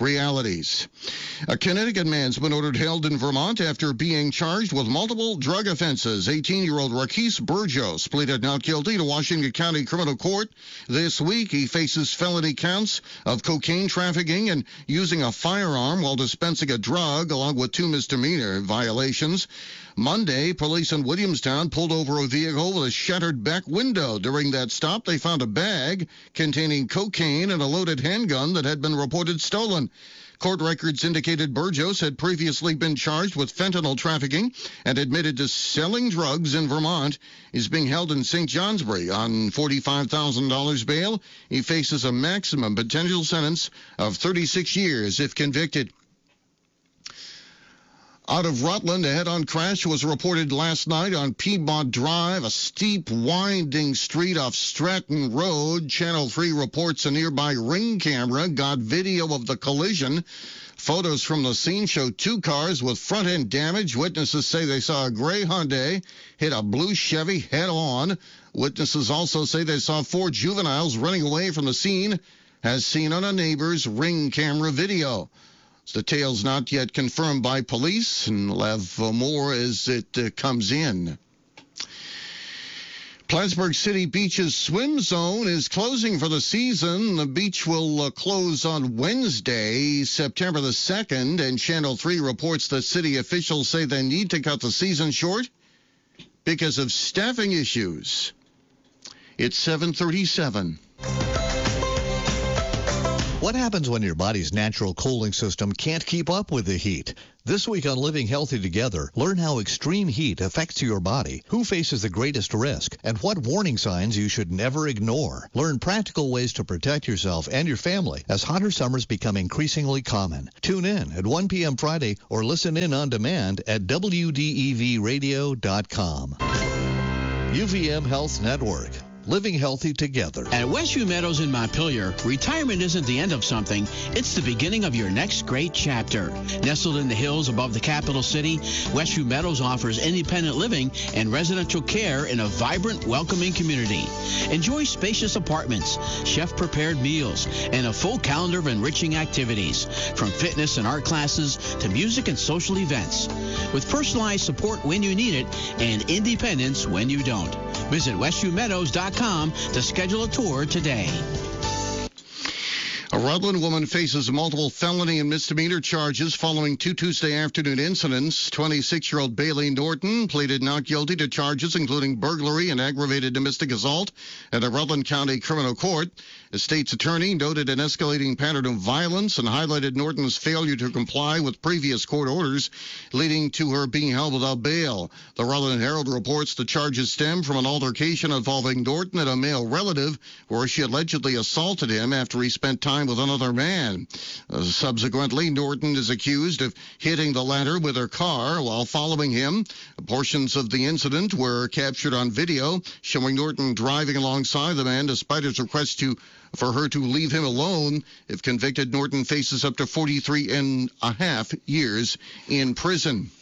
Speaker 1: realities. A Connecticut man's been ordered held in Vermont after being charged with multiple drug offenses. eighteen-year-old Raquis Burgos pleaded not guilty to Washington County Criminal Court this week. He faces felony counts of cocaine trafficking and using a firearm while dispensing a drug, along with two misdemeanor violations. Monday, police in Williamstown pulled over a vehicle with a shattered back window. During that stop, they found a bag containing cocaine and a loaded handgun that had been reported stolen. Court records indicated Burgos had previously been charged with fentanyl trafficking and admitted to selling drugs in Vermont. He's being held in Saint Johnsbury on forty-five thousand dollars bail. He faces a maximum potential sentence of thirty-six years if convicted. Out of Rutland, a head-on crash was reported last night on Piedmont Drive, a steep, winding street off Stratton Road. Channel three reports a nearby Ring camera got video of the collision. Photos from the scene show two cars with front-end damage. Witnesses say they saw a gray Hyundai hit a blue Chevy head-on. Witnesses also say they saw four juveniles running away from the scene, as seen on a neighbor's Ring camera video. Details not yet confirmed by police, and we'll have uh, more as it uh, comes in. Plattsburgh City Beach's swim zone is closing for the season. The beach will uh, close on Wednesday, September the second, and Channel three reports that city officials say they need to cut the season short because of staffing issues. It's seven thirty-seven.
Speaker 13: What happens when your body's natural cooling system can't keep up with the heat? This week on Living Healthy Together, learn how extreme heat affects your body, who faces the greatest risk, and what warning signs you should never ignore. Learn practical ways to protect yourself and your family as hotter summers become increasingly common. Tune in at one p.m. Friday or listen in on demand at W D E V radio dot com. U V M Health Network. Living healthy together.
Speaker 2: At Westview Meadows in Montpelier, retirement isn't the end of something. It's the beginning of your next great chapter. Nestled in the hills above the capital city, Westview Meadows offers independent living and residential care in a vibrant, welcoming community. Enjoy spacious apartments, chef-prepared meals, and a full calendar of enriching activities, from fitness and art classes to music and social events. With personalized support when you need it and independence when you don't. Visit westview meadows dot com to schedule a tour today.
Speaker 1: A Rutland woman faces multiple felony and misdemeanor charges following two Tuesday afternoon incidents. twenty-six-year-old Bailey Norton pleaded not guilty to charges including burglary and aggravated domestic assault at the Rutland County Criminal Court. The state's attorney noted an escalating pattern of violence and highlighted Norton's failure to comply with previous court orders, leading to her being held without bail. The Rutland Herald reports the charges stem from an altercation involving Norton and a male relative, where she allegedly assaulted him after he spent time with another man. Uh, subsequently, Norton is accused of hitting the latter with her car while following him. Portions of the incident were captured on video, showing Norton driving alongside the man despite his request to for her to leave him alone. If convicted, Norton faces up to forty-three and a half years in prison.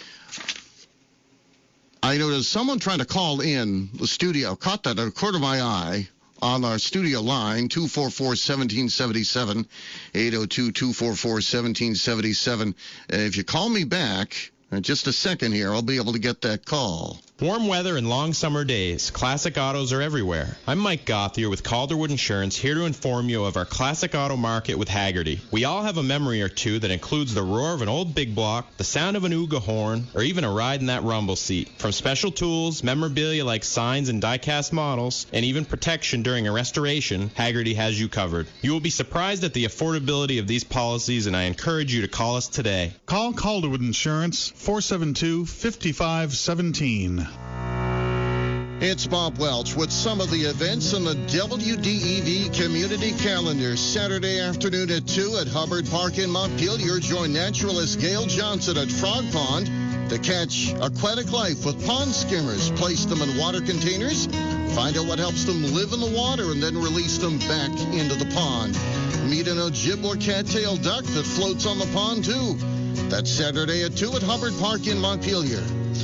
Speaker 1: I noticed someone trying to call in the studio, caught that at a corner of my eye on our studio line, two four four, one seven seven seven, eight oh two, two four four, one seven seven seven. Uh, if you call me back in just a second here, I'll be able to get that call.
Speaker 3: Warm weather and long summer days. Classic autos are everywhere. I'm Mike Gothier with Calderwood Insurance, here to inform you of our classic auto market with Haggerty. We all have a memory or two that includes the roar of an old big block, the sound of an Ooga horn, or even a ride in that rumble seat. From special tools, memorabilia like signs and die-cast models, and even protection during a restoration, Haggerty has you covered. You will be surprised at the affordability of these policies, and I encourage you to call us today.
Speaker 22: Call Calderwood Insurance, four seven two, five five one seven.
Speaker 1: It's Bob Welch with some of the events in the W D E V community calendar. Saturday afternoon at two at Hubbard Park in Montpelier. Join naturalist Gail Johnson at Frog Pond to catch aquatic life with pond skimmers. Place them in water containers, find out what helps them live in the water, and then release them back into the pond. Meet an Ojibwa cattail duck that floats on the pond, too. That's Saturday at two at Hubbard Park in Montpelier.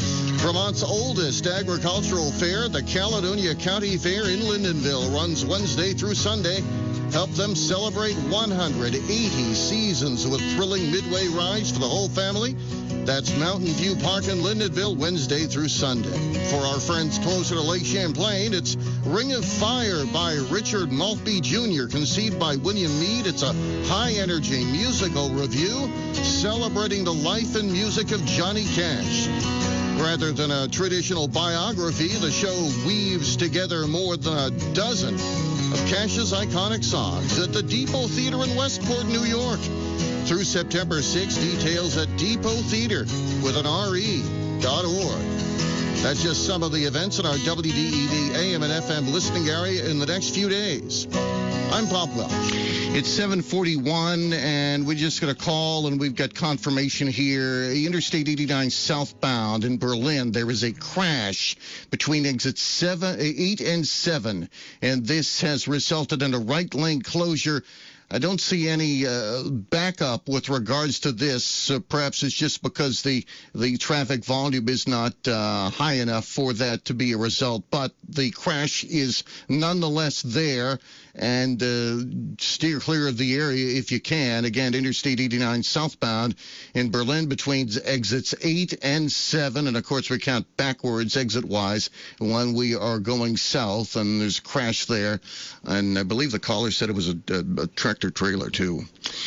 Speaker 1: Vermont's oldest agricultural fair, the Caledonia County Fair in Lyndonville, runs Wednesday through Sunday. Help them celebrate one hundred eighty seasons with thrilling midway rides for the whole family. That's Mountain View Park in Lyndonville, Wednesday through Sunday. For our friends closer to Lake Champlain, it's Ring of Fire by Richard Maltby Junior, conceived by William Meade. It's a high-energy musical review celebrating the life and music of Johnny Cash. Rather than a traditional biography, the show weaves together more than a dozen of Cash's iconic songs at the Depot Theater in Westport, New York. Through September sixth, details at depot theater with an R E dot org. That's just some of the events in our W D E V A M and F M listening area in the next few days. I'm Pop Welch. It's seven forty-one, and we're just going to call, and we've got confirmation here. Interstate eighty-nine southbound in Berlin, there is a crash between exits seven, eight and seven, and this has resulted in a right lane closure. I don't see any uh, backup with regards to this. Uh, perhaps it's just because the the traffic volume is not uh, high enough for that to be a result. But the crash is nonetheless there, and uh, steer clear of the area if you can. Again, Interstate eighty-nine southbound in Berlin between exits eight and seven. And, of course, we count backwards exit-wise when we are going south, and there's a crash there. And I believe the caller said it was a, a, a tractor trailer too.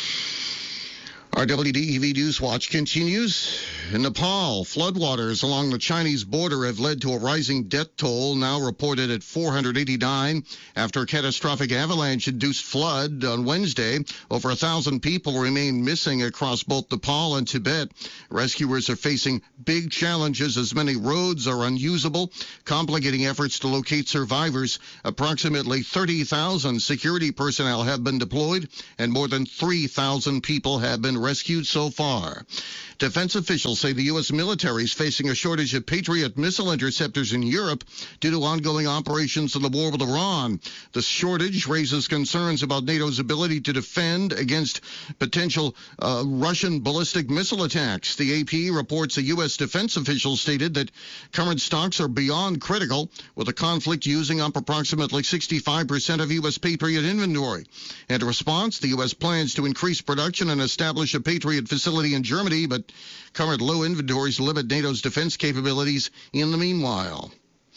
Speaker 1: Our W D E V News Watch continues. In Nepal, floodwaters along the Chinese border have led to a rising death toll, now reported at four hundred eighty-nine after a catastrophic avalanche-induced flood on Wednesday. Over a thousand people remain missing across both Nepal and Tibet. Rescuers are facing big challenges as many roads are unusable, complicating efforts to locate survivors. Approximately thirty thousand security personnel have been deployed, and more than three thousand people have been rescued so far. Defense officials say the U S military is facing a shortage of Patriot missile interceptors in Europe due to ongoing operations in the war with Iran. The shortage raises concerns about NATO's ability to defend against potential uh, Russian ballistic missile attacks. The A P reports a U S defense official stated that current stocks are beyond critical, with the conflict using up approximately sixty-five percent of U S Patriot inventory. In response, the U S plans to increase production and establish a Patriot facility in Germany, but current low inventories limit NATO's defense capabilities in the meanwhile.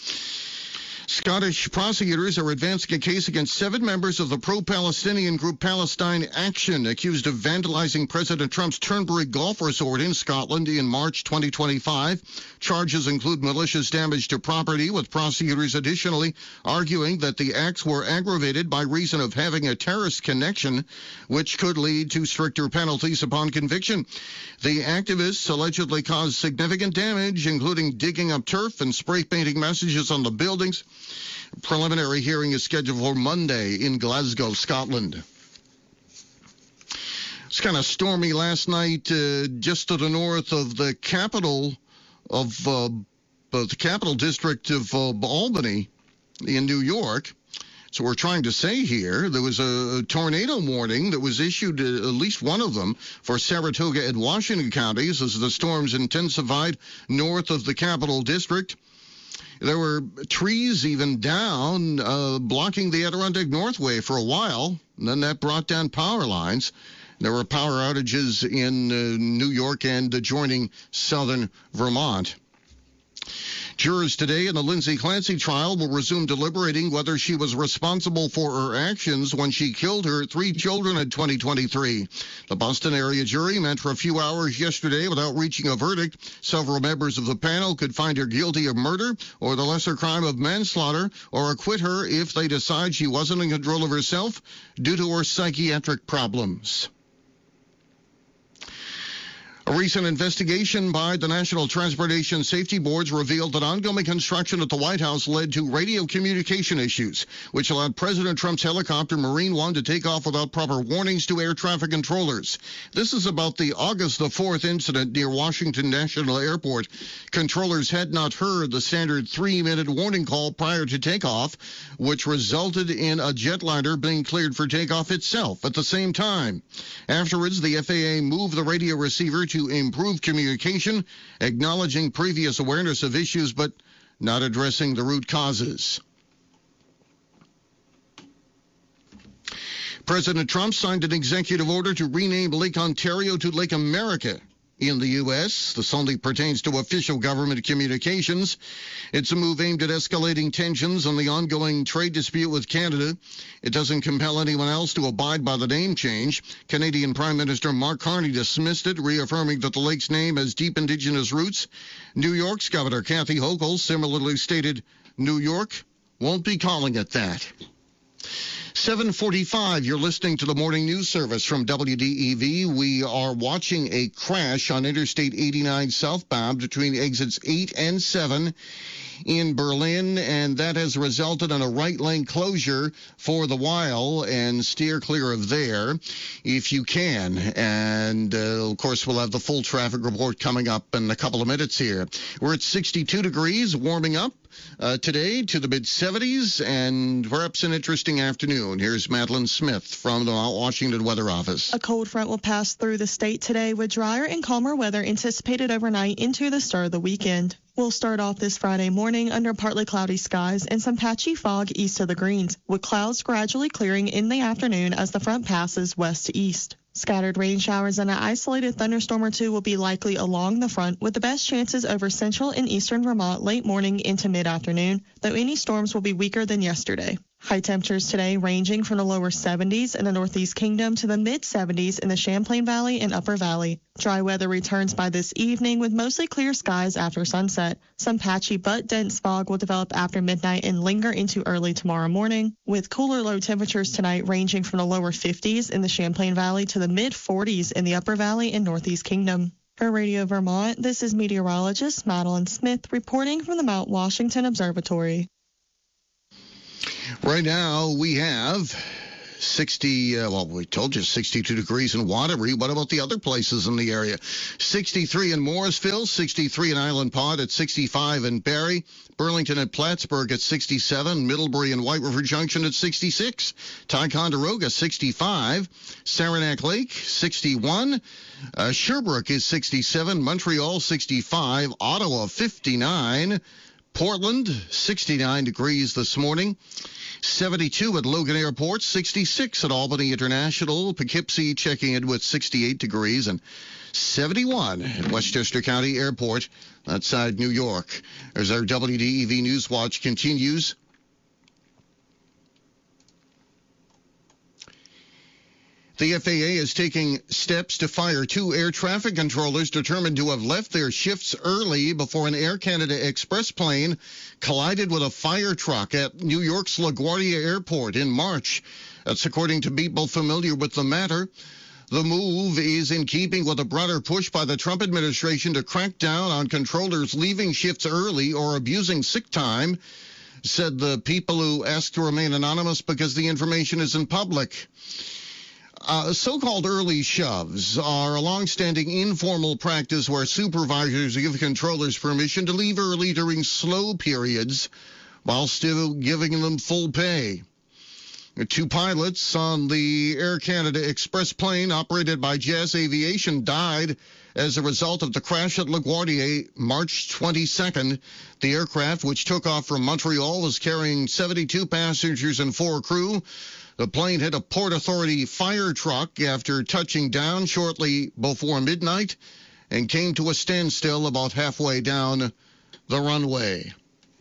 Speaker 1: Scottish prosecutors are advancing a case against seven members of the pro-Palestinian group Palestine Action, accused of vandalizing President Trump's Turnberry Golf Resort in Scotland in March twenty twenty-five. Charges include malicious damage to property, with prosecutors additionally arguing that the acts were aggravated by reason of having a terrorist connection, which could lead to stricter penalties upon conviction. The activists allegedly caused significant damage, including digging up turf and spray painting messages on the buildings. Preliminary hearing is scheduled for Monday in Glasgow, Scotland. It's kind of stormy last night, uh, just to the north of the capital of uh, the capital district of uh, Albany in New York. So we're trying to say here, there was a tornado warning that was issued, uh, at least one of them, for Saratoga and Washington counties as the storms intensified north of the capital district. There were trees even down, uh, blocking the Adirondack Northway for a while, and then that brought down power lines. There were power outages in uh, New York and adjoining southern Vermont. Jurors today in the Lindsay Clancy trial will resume deliberating whether she was responsible for her actions when she killed her three children in twenty twenty-three. The Boston area jury met for a few hours yesterday without reaching a verdict. Several members of the panel could find her guilty of murder or the lesser crime of manslaughter, or acquit her if they decide she wasn't in control of herself due to her psychiatric problems. A recent investigation by the National Transportation Safety Boards revealed that ongoing construction at the White House led to radio communication issues, which allowed President Trump's helicopter Marine One to take off without proper warnings to air traffic controllers. This is about the August the fourth incident near Washington National Airport. Controllers had not heard the standard three-minute warning call prior to takeoff, which resulted in a jetliner being cleared for takeoff itself at the same time. Afterwards, the F A A moved the radio receiver to to improve communication, acknowledging previous awareness of issues, but not addressing the root causes. President Trump signed an executive order to rename Lake Ontario to Lake America in the U S. This only pertains to official government communications. It's a move aimed at escalating tensions on the ongoing trade dispute with Canada. It doesn't compel anyone else to abide by the name change. Canadian Prime Minister Mark Carney dismissed it, reaffirming that the lake's name has deep Indigenous roots. New York's Governor Kathy Hochul similarly stated New York won't be calling it that. seven forty-five, you're listening to the Morning News Service from W D E V. We are watching a crash on Interstate eighty-nine southbound between exits eight and seven in Berlin, and that has resulted in a right lane closure for the while, and steer clear of there if you can. And, uh, of course, we'll have the full traffic report coming up in a couple of minutes here. We're at sixty-two degrees, warming up uh, today to the mid seventies, and perhaps an interesting afternoon. Here's Madeline Smith from the Washington Weather Office.
Speaker 15: A cold front will pass through the state today with drier and calmer weather anticipated overnight into the start of the weekend. We'll start off this Friday morning under partly cloudy skies and some patchy fog east of the Greens, with clouds gradually clearing in the afternoon as the front passes west to east. Scattered rain showers and an isolated thunderstorm or two will be likely along the front, with the best chances over central and eastern Vermont late morning into mid-afternoon, though any storms will be weaker than yesterday. High temperatures today ranging from the lower seventies in the Northeast Kingdom to the mid-seventies in the Champlain Valley and Upper Valley. Dry weather returns by this evening with mostly clear skies after sunset. Some patchy but dense fog will develop after midnight and linger into early tomorrow morning, with cooler low temperatures tonight ranging from the lower fifties in the Champlain Valley to the mid-forties in the Upper Valley and Northeast Kingdom. For Radio Vermont, this is meteorologist Madeline Smith reporting from the Mount Washington Observatory.
Speaker 1: Right now we have sixty, uh, well, we told you sixty-two degrees in Waterbury. What about the other places in the area? sixty-three in Morrisville, sixty-three in Island Pond, at sixty-five in Barrie, Burlington and Plattsburgh at sixty-seven, Middlebury and White River Junction at sixty-six, Ticonderoga sixty-five, Saranac Lake sixty-one, uh, Sherbrooke is sixty-seven, Montreal sixty-five, Ottawa fifty-nine, Portland, sixty-nine degrees this morning, seventy-two at Logan Airport, sixty-six at Albany International, Poughkeepsie checking in with sixty-eight degrees, and seventy-one at Westchester County Airport outside New York. As our W D E V News Watch continues, the F A A is taking steps to fire two air traffic controllers determined to have left their shifts early before an Air Canada Express plane collided with a fire truck at New York's LaGuardia Airport in March. That's according to people familiar with the matter. The move is in keeping with a broader push by the Trump administration to crack down on controllers leaving shifts early or abusing sick time, said the people who asked to remain anonymous because the information isn't public. Uh, so-called early shoves are a long-standing informal practice where supervisors give controllers permission to leave early during slow periods while still giving them full pay. Two pilots on the Air Canada Express plane operated by Jazz Aviation died as a result of the crash at LaGuardia March twenty-second. The aircraft, which took off from Montreal, was carrying seventy-two passengers and four crew. The plane hit a Port Authority fire truck after touching down shortly before midnight and came to a standstill about halfway down the runway.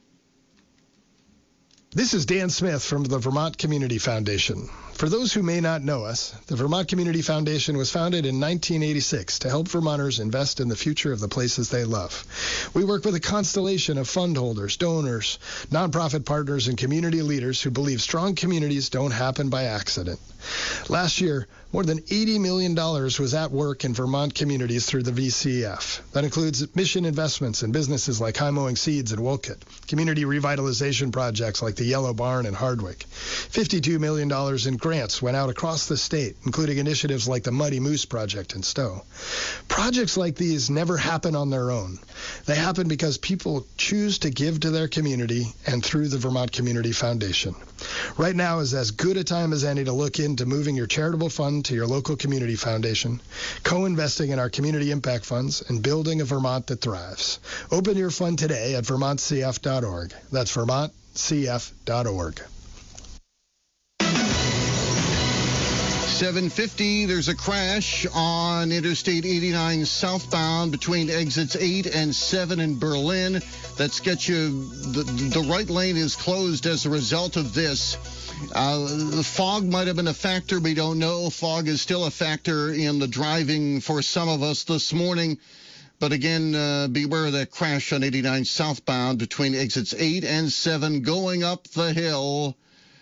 Speaker 4: This is Dan Smith from the Vermont Community Foundation. For those who may not know us, the Vermont Community Foundation was founded in nineteen eighty-six to help Vermonters invest in the future of the places they love. We work with a constellation of fund holders, donors, nonprofit partners, and community leaders who believe strong communities don't happen by accident. Last year, more than eighty million dollars was at work in Vermont communities through the V C F. That includes mission investments in businesses like High Mowing Seeds in Wolcott, community revitalization projects like the Yellow Barn in Hardwick, fifty-two million dollars in grant grants went out across the state, including initiatives like the Muddy Moose Project in Stowe. Projects like these never happen on their own. They happen because people choose to give to their community and through the Vermont Community Foundation. Right now is as good a time as any to look into moving your charitable fund to your local community foundation, co-investing in our community impact funds, and building a Vermont that thrives. Open your fund today at vermont c f dot org. That's vermont c f dot org.
Speaker 1: seven fifty, there's a crash on Interstate eighty-nine southbound between exits eight and seven in Berlin. That's get you, the, the right lane is closed as a result of this. Uh, the fog might have been a factor. We don't know. Fog is still a factor in the driving for some of us this morning. But again, uh, beware of that crash on eighty-nine southbound between exits eight and seven going up the hill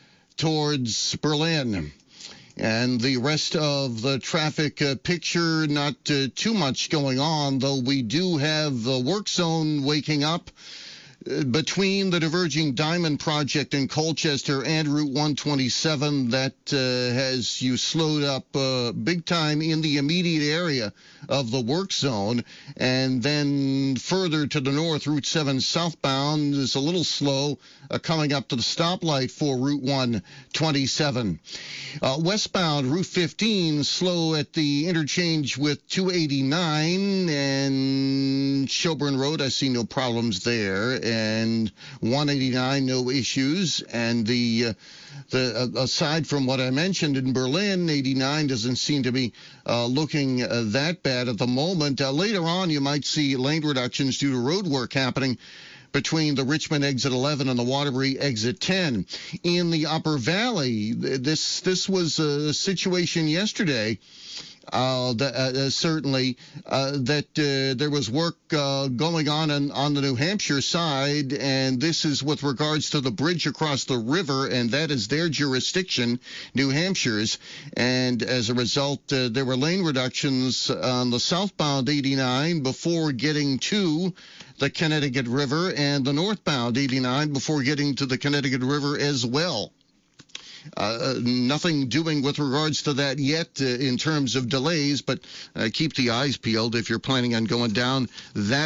Speaker 1: towards Berlin. And the rest of the traffic uh, picture, not uh, too much going on, though we do have the work zone waking up uh, between the diverging Diamond Project in Colchester and Route one twenty-seven. That uh, has you slowed up uh, big time in the immediate area of the work zone. And then further to the north, Route seven southbound is a little slow uh, coming up to the stoplight for Route one twenty-seven. Uh, westbound, Route fifteen, slow at the interchange with two eighty-nine and Shelburne Road. I see no problems there. And one eighty-nine, no issues. And the uh, the uh, aside from what I mentioned in Berlin, eighty-nine doesn't seem to be uh, looking uh, that bad at the moment. Uh, later on, you might see lane reductions due to road work happening between the Richmond exit eleven and the Waterbury exit ten. In the Upper Valley, this this was a situation yesterday, uh, the, uh, certainly, uh, that uh, there was work uh, going on, on on the New Hampshire side, and this is with regards to the bridge across the river, and that is their jurisdiction, New Hampshire's. And as a result, uh, there were lane reductions on the southbound eighty-nine before getting to the Connecticut River, and the northbound eighty-nine before getting to the Connecticut River as well. Uh, nothing doing with regards to that yet uh, in terms of delays, but uh, keep the eyes peeled if you're planning on going down that